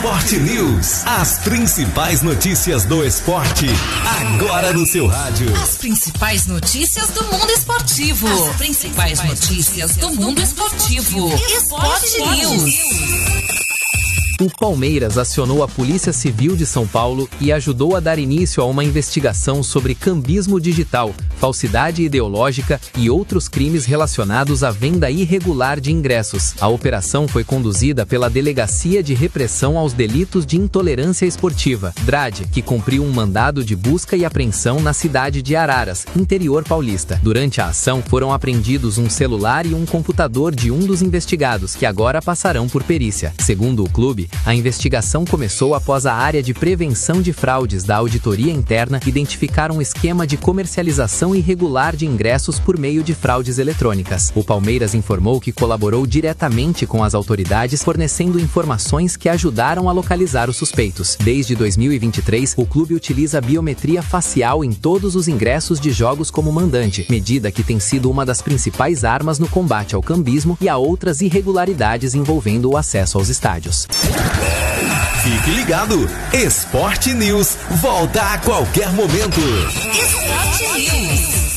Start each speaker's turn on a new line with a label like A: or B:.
A: Esporte News. As principais notícias do esporte, agora no seu rádio.
B: As principais notícias do mundo esportivo. As principais notícias do mundo esportivo. Esporte News.
C: O Palmeiras acionou a Polícia Civil de São Paulo e ajudou a dar início a uma investigação sobre cambismo digital, falsidade ideológica e outros crimes relacionados à venda irregular de ingressos. A operação foi conduzida pela Delegacia de Repressão aos Delitos de Intolerância Esportiva, DRAD, que cumpriu um mandado de busca e apreensão na cidade de Araras, interior paulista. Durante a ação, foram apreendidos um celular e um computador de um dos investigados, que agora passarão por perícia. Segundo o clube, a investigação começou após a área de prevenção de fraudes da Auditoria Interna identificar um esquema de comercialização irregular de ingressos por meio de fraudes eletrônicas. O Palmeiras informou que colaborou diretamente com as autoridades, fornecendo informações que ajudaram a localizar os suspeitos. Desde 2023, o clube utiliza biometria facial em todos os ingressos de jogos como mandante, medida que tem sido uma das principais armas no combate ao cambismo e a outras irregularidades envolvendo o acesso aos estádios.
A: Fique ligado, Esporte News volta a qualquer momento.
B: Esporte News.